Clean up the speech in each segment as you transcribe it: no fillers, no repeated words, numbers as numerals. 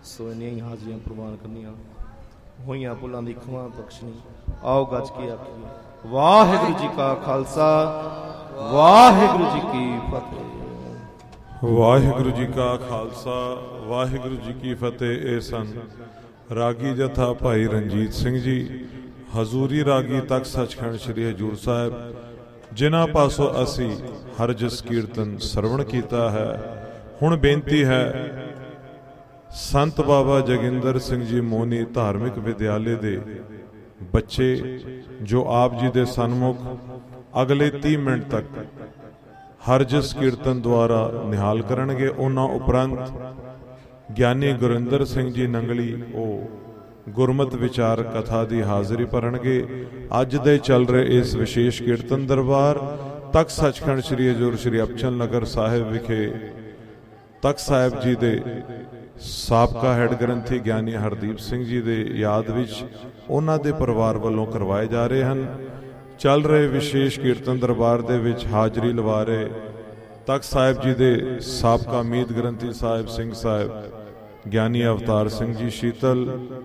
ਸੋ ਇੰਨੀਆਂ ਹੀ ਹਾਜ਼ਰੀਆਂ ਪ੍ਰਵਾਨ ਕਰਨੀਆਂ ਹੋਈਆਂ ਭੁੱਲਾਂ ਦੀ ਖਿਮਾ ਬਖਸ਼ਣੀ। ਆਓ ਗੱਜ ਕੇ ਆਖੀਏ ਵਾਹਿਗੁਰੂ ਜੀ ਕਾ ਖਾਲਸਾ ਵਾਹਿਗੁਰੂ ਜੀ ਕੀ ਫਤਿਹ। ਵਾਹਿਗੁਰੂ ਜੀ ਕਾ ਖਾਲਸਾ ਵਾਹਿਗੁਰੂ ਜੀ ਕੀ ਫਤਿਹ। ਇਹ ਸਨ ਰਾਗੀ ਜਥਾ ਭਾਈ ਰਣਜੀਤ ਸਿੰਘ ਜੀ, ਹਜ਼ੂਰੀ ਰਾਗੀ ਤਖਤ ਸੱਚਖੰਡ ਸ੍ਰੀ ਹਜ਼ੂਰ ਸਾਹਿਬ, ਜਿਨ੍ਹਾਂ ਪਾਸੋਂ ਅਸੀਂ ਹਰਜਸ ਕੀਰਤਨ ਸਰਵਣ ਕੀਤਾ ਹੈ। ਹੁਣ ਬੇਨਤੀ ਹੈ ਸੰਤ ਬਾਬਾ ਜੋਗਿੰਦਰ ਸਿੰਘ ਜੀ ਮੋਹਨੀ ਧਾਰਮਿਕ ਵਿਦਿਆਲੇ ਦੇ ਬੱਚੇ ਜੋ ਆਪ ਜੀ ਦੇ ਸਨਮੁਖ ਅਗਲੇ 30 ਮਿੰਟ ਤੱਕ ਹਰਜਸ ਕੀਰਤਨ ਦੁਆਰਾ ਨਿਹਾਲ ਕਰਨਗੇ। ਉਹਨਾਂ ਉਪਰੰਤ ਗਿਆਨੀ ਗੁਰਿੰਦਰ ਸਿੰਘ ਜੀ ਨੰਗਲੀ ਉਹ ਗੁਰਮਤਿ ਵਿਚਾਰ ਕਥਾ ਦੀ ਹਾਜ਼ਰੀ ਭਰਨਗੇ। ਅੱਜ ਦੇ ਚੱਲ ਰਹੇ ਇਸ ਵਿਸ਼ੇਸ਼ ਕੀਰਤਨ ਦਰਬਾਰ ਤਖਤ ਸੱਚਖੰਡ ਸ੍ਰੀ ਹਜ਼ੂਰ ਸ੍ਰੀ ਅਬਚਲ ਨਗਰ ਸਾਹਿਬ ਵਿਖੇ ਤਖਤ ਸਾਹਿਬ ਜੀ ਦੇ ਸਾਬਕਾ ਹੈਡ ਗ੍ਰੰਥੀ ਗਿਆਨੀ ਹਰਦੀਪ ਸਿੰਘ ਜੀ ਦੇ ਯਾਦ ਵਿੱਚ ਉਹਨਾਂ ਦੇ ਪਰਿਵਾਰ ਵੱਲੋਂ ਕਰਵਾਏ ਜਾ ਰਹੇ ਹਨ। ਚੱਲ ਰਹੇ ਵਿਸ਼ੇਸ਼ ਕੀਰਤਨ ਦਰਬਾਰ ਦੇ ਵਿੱਚ ਹਾਜ਼ਰੀ ਲਵਾ ਰਹੇ ਤਖਤ ਸਾਹਿਬ ਜੀ ਦੇ ਸਾਬਕਾ ਮੀਤ ਗ੍ਰੰਥੀ ਸਾਹਿਬ ਸਿੰਘ ਸਾਹਿਬ ਗਿਆਨੀ ਅਵਤਾਰ ਸਿੰਘ ਜੀ ਸ਼ੀਤਲ,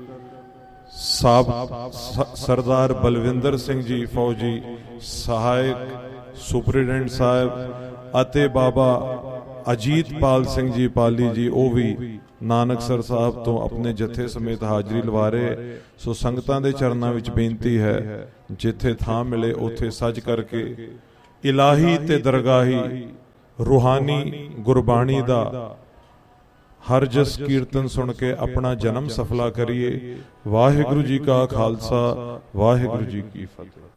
ਸਰਦਾਰ ਬਲਵਿੰਦਰ ਸਿੰਘ ਜੀ ਫੌਜੀ ਸਹਾਇਕ ਸੁਪਰੀਡੈਂਟ ਸਾਹਿਬ ਅਤੇ ਬਾਬਾ ਅਜੀਤਪਾਲ ਸਿੰਘ ਜੀ ਪਾਲੀ ਜੀ, ਉਹ ਵੀ ਨਾਨਕਸਰ ਸਾਹਿਬ ਤੋਂ ਆਪਣੇ ਜਥੇ ਸਮੇਤ ਹਾਜ਼ਰੀ ਲਵਾ ਰਹੇ। ਸੋ ਸੰਗਤਾਂ ਦੇ ਚਰਨਾਂ ਵਿੱਚ ਬੇਨਤੀ ਹੈ ਜਿੱਥੇ ਥਾਂ ਮਿਲੇ ਉੱਥੇ ਸੱਜ ਕਰਕੇ ਇਲਾਹੀ ਤੇ ਦਰਗਾਹੀ ਰੂਹਾਨੀ ਗੁਰਬਾਣੀ ਦਾ ਹਰਜਸ ਕੀਰਤਨ ਸੁਣ ਕੇ ਆਪਣਾ ਜਨਮ ਸਫਲਾ ਕਰੀਏ। ਵਾਹਿਗੁਰੂ ਜੀ ਕਾ ਖਾਲਸਾ ਵਾਹਿਗੁਰੂ ਜੀ ਕੀ ਫਤਿਹ।